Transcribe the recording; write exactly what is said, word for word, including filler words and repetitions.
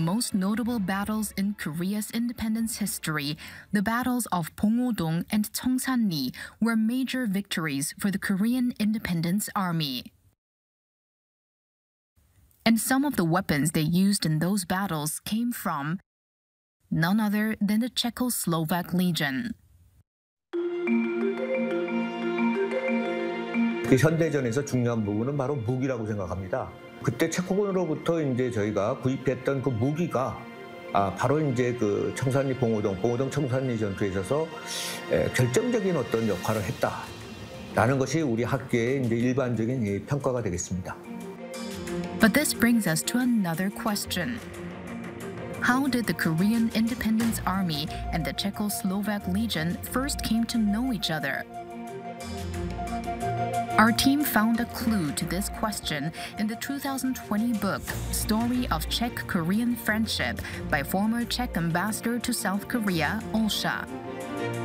most notable battles in Korea's independence history, the battles of Pongho-dong and Cheongsan-ni were major victories for the Korean Independence Army. And some of the weapons they used in those battles came from none other than the Czechoslovak Legion. 그 현대전에서 중요한 부분은 바로 무기라고 생각합니다. 그때 체코군으로부터 이제 저희가 구입했던 그 무기가 아, 바로 이제 그 청산리 봉오동, 봉오동 청산리 전투에 있어서 에, 결정적인 어떤 역할을 했다라는 것이 우리 학계의 이제 일반적인 이 평가가 되겠습니다. But this brings us to another question. How did the Korean Independence Army and the Czechoslovak Legion first came to know each other? Our team found a clue to this question in the two thousand twenty book, Story of Czech-Korean Friendship by former Czech ambassador to South Korea, Olsha.